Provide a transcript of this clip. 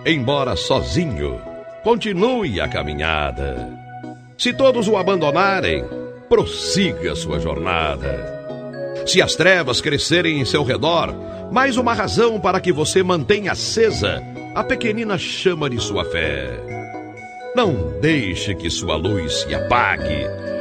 embora sozinho, continue a caminhada. Se todos o abandonarem, prossiga sua jornada. Se as trevas crescerem em seu redor, mais uma razão para que você mantenha acesa a pequenina chama de sua fé. Não deixe que sua luz se apague.